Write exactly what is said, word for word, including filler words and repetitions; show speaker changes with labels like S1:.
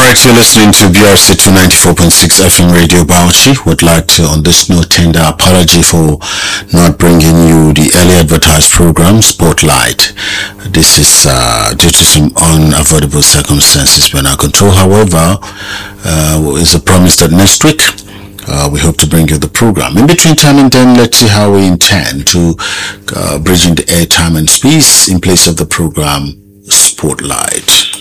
S1: Alright, you're listening to B R C two ninety-four point six F M Radio Bauchi. Would like to, on this note, tender apology for not bringing you the early advertised program, Spotlight. This is uh, due to some unavoidable circumstances beyond our control. However, uh, is a promise that next week, Uh, we hope to bring you the program. In between time and then, let's see how we intend to uh, bridging the airtime and space in place of the program Spotlight.